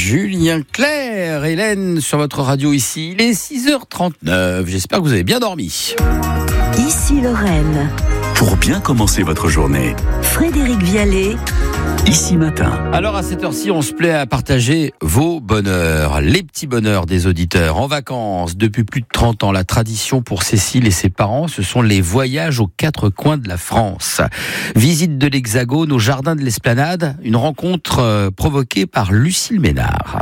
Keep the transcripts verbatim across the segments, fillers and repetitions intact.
Julien Clerc, Hélène sur votre radio ici. Il est six heures trente-neuf. J'espère que vous avez bien dormi. Ici Lorraine. Pour bien commencer votre journée. Frédéric Vialet. Ici Matin. Alors à cette heure-ci, on se plaît à partager vos bonheurs, les petits bonheurs des auditeurs. En vacances, depuis plus de trente ans, la tradition pour Cécile et ses parents, ce sont les voyages aux quatre coins de la France. Visite de l'Hexagone au jardin de l'Esplanade, une rencontre euh, provoquée par Lucille Ménard.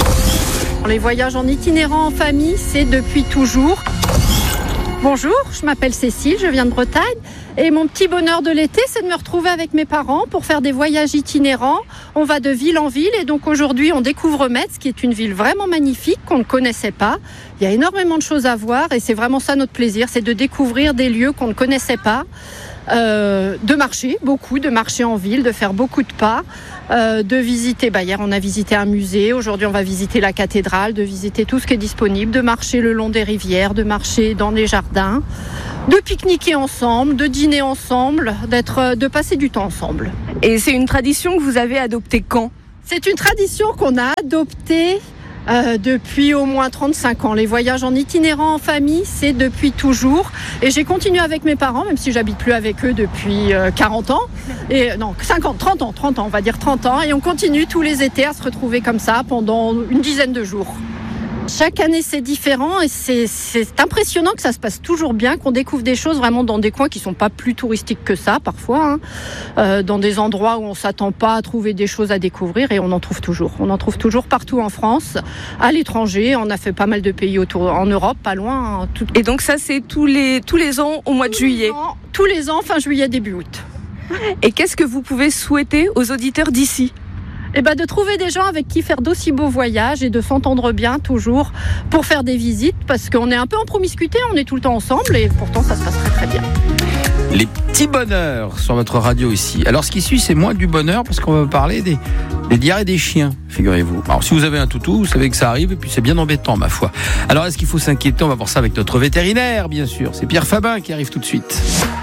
Les voyages en itinérant en famille, c'est depuis toujours. Bonjour, je m'appelle Cécile, je viens de Bretagne et mon petit bonheur de l'été, c'est de me retrouver avec mes parents pour faire des voyages itinérants. On va de ville en ville et donc aujourd'hui on découvre Metz, qui est une ville vraiment magnifique qu'on ne connaissait pas. Il y a énormément de choses à voir et c'est vraiment ça notre plaisir, c'est de découvrir des lieux qu'on ne connaissait pas. Euh, de marcher, beaucoup, de marcher en ville, de faire beaucoup de pas, euh, de visiter, bah, hier on a visité un musée, aujourd'hui on va visiter la cathédrale, de visiter tout ce qui est disponible, de marcher le long des rivières, de marcher dans les jardins, de pique-niquer ensemble, de dîner ensemble, d'être, de passer du temps ensemble. Et c'est une tradition que vous avez adoptée quand ? C'est une tradition qu'on a adoptée Euh, depuis au moins trente-cinq ans. Les voyages en itinérant en famille, c'est depuis toujours. Et j'ai continué avec mes parents, même si j'habite plus avec eux depuis euh, quarante ans. Et, non, cinquante, trente ans, trente ans, on va dire trente ans. Et on continue tous les étés à se retrouver comme ça pendant une dizaine de jours. Chaque année, c'est différent et c'est, c'est impressionnant que ça se passe toujours bien, qu'on découvre des choses vraiment dans des coins qui sont pas plus touristiques que ça, parfois, hein, euh, dans des endroits où on s'attend pas à trouver des choses à découvrir et on en trouve toujours. On en trouve toujours partout en France, à l'étranger. On a fait pas mal de pays autour, en Europe, pas loin. Hein, tout... Et donc ça, c'est tous les, tous les ans au mois de juillet ? Ans, tous les ans, fin juillet, début août. Et qu'est-ce que vous pouvez souhaiter aux auditeurs d'ici ? Eh ben, de trouver des gens avec qui faire d'aussi beaux voyages et de s'entendre bien toujours pour faire des visites, parce qu'on est un peu en promiscuité, on est tout le temps ensemble et pourtant ça se passe très très bien. Les petits bonheurs sur votre radio ici. Alors ce qui suit, c'est moins du bonheur parce qu'on va parler des, des diarrhées des chiens, figurez-vous. Alors si vous avez un toutou, vous savez que ça arrive et puis c'est bien embêtant, ma foi. Alors est-ce qu'il faut s'inquiéter ? On va voir ça avec notre vétérinaire, bien sûr. C'est Pierre Fabin qui arrive tout de suite.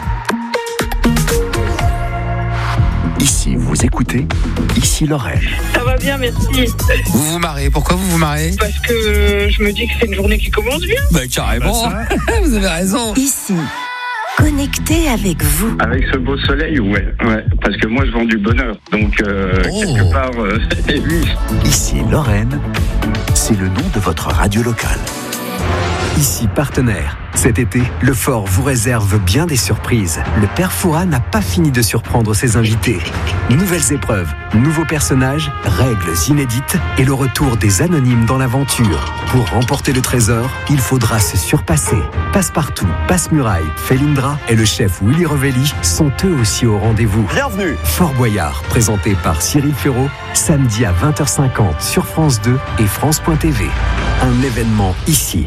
Ici, vous écoutez Ici Lorraine. Ça va bien, merci. Vous vous marrez. Pourquoi vous vous marrez ? Parce que je me dis que c'est une journée qui commence bien. Bah carrément, bah, vous avez raison. Ici, connecté avec vous. Avec ce beau soleil, ouais, ouais. Parce que moi je vends du bonheur. Donc euh, oh. quelque part, euh, c'est lui. Ici Lorraine, c'est le nom de votre radio locale. Ici partenaire. Cet été, le Fort vous réserve bien des surprises. Le Père Fouras n'a pas fini de surprendre ses invités. Nouvelles épreuves, nouveaux personnages, règles inédites et le retour des anonymes dans l'aventure. Pour remporter le trésor, il faudra se surpasser. Passepartout, Passe-Muraille, Felindra et le chef Willy Revelli sont eux aussi au rendez-vous. Bienvenue. Fort Boyard, présenté par Cyril Ferraud, samedi à vingt heures cinquante sur France deux et France point T V. Un événement ici.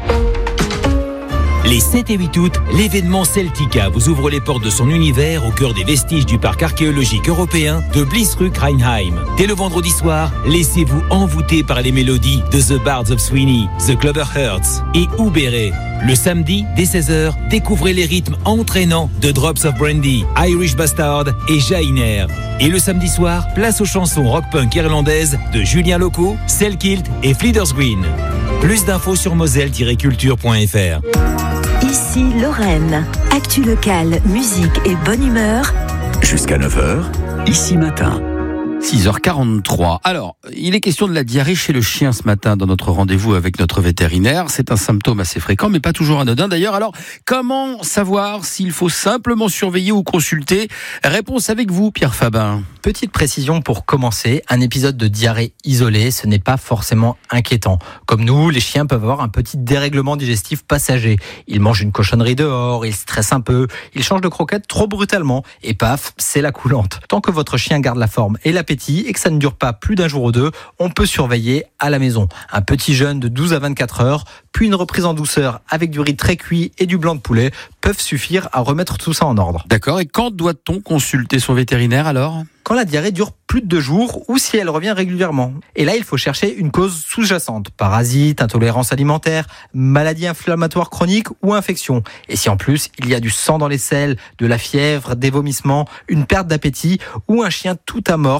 Les sept et huit août, l'événement Celtica vous ouvre les portes de son univers au cœur des vestiges du parc archéologique européen de Bliesruck-Rheinheim. Dès le vendredi soir, laissez-vous envoûter par les mélodies de The Bards of Sweeney, The Clover Hearts et Oubéré. Le samedi, dès seize heures, découvrez les rythmes entraînants de Drops of Brandy, Irish Bastard et Jainer. Et le samedi soir, place aux chansons rock-punk irlandaises de Julien Loco, Selkilt et Fleeters Green. Plus d'infos sur moselle tiret culture point f r. Ici Lorraine. Actu locale, musique et bonne humeur. Jusqu'à neuf heures, Ici Matin. six heures quarante-trois. Alors, il est question de la diarrhée chez le chien ce matin dans notre rendez-vous avec notre vétérinaire. C'est un symptôme assez fréquent, mais pas toujours anodin d'ailleurs. Alors, comment savoir s'il faut simplement surveiller ou consulter ? Réponse avec vous, Pierre Fabin. Petite précision pour commencer, un épisode de diarrhée isolé, ce n'est pas forcément inquiétant. Comme nous, les chiens peuvent avoir un petit dérèglement digestif passager. Ils mangent une cochonnerie dehors, ils stressent un peu, ils changent de croquette trop brutalement, et paf, c'est la coulante. Tant que votre chien garde la forme et l'appétit, et que ça ne dure pas plus d'un jour ou deux, on peut surveiller à la maison. Un petit jeûne de douze à vingt-quatre heures, puis une reprise en douceur avec du riz très cuit et du blanc de poulet peuvent suffire à remettre tout ça en ordre. D'accord, et quand doit-on consulter son vétérinaire alors ? Quand la diarrhée dure plus de deux jours ou si elle revient régulièrement. Et là, il faut chercher une cause sous-jacente. Parasites, intolérance alimentaire, maladie inflammatoire chronique ou infection. Et si en plus, il y a du sang dans les selles, de la fièvre, des vomissements, une perte d'appétit ou un chien tout amorphe,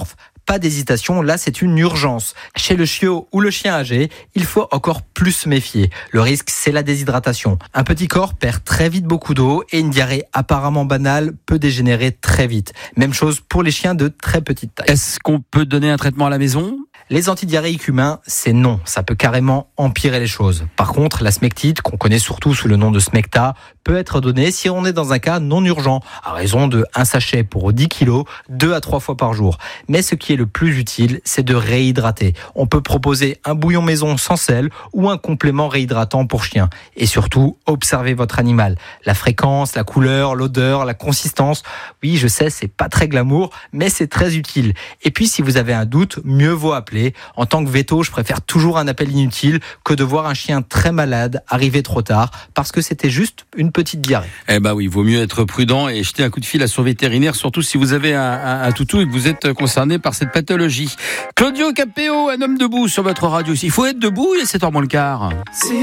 pas d'hésitation, là c'est une urgence. Chez le chiot ou le chien âgé, il faut encore plus se méfier. Le risque, c'est la déshydratation. Un petit corps perd très vite beaucoup d'eau et une diarrhée apparemment banale peut dégénérer très vite. Même chose pour les chiens de très petite taille. Est-ce qu'on peut donner un traitement à la maison ? Les antidiarrhéiques humains, c'est non. Ça peut carrément empirer les choses. Par contre, la smectite, qu'on connaît surtout sous le nom de Smecta, peut être donnée si on est dans un cas non urgent, à raison de un sachet pour dix kilos, deux à trois fois par jour. Mais ce qui est le plus utile, c'est de réhydrater. On peut proposer un bouillon maison sans sel ou un complément réhydratant pour chien. Et surtout, observez votre animal. La fréquence, la couleur, l'odeur, la consistance. Oui, je sais, c'est pas très glamour, mais c'est très utile. Et puis, si vous avez un doute, mieux vaut appeler. En tant que véto, je préfère toujours un appel inutile que de voir un chien très malade arriver trop tard parce que c'était juste une petite diarrhée. Eh ben oui, il vaut mieux être prudent et jeter un coup de fil à son vétérinaire, surtout si vous avez un, un, un toutou et que vous êtes concerné par cette pathologie. Claudio Capéo, un homme debout sur votre radio. Il faut être debout, il est sept heures moins le quart.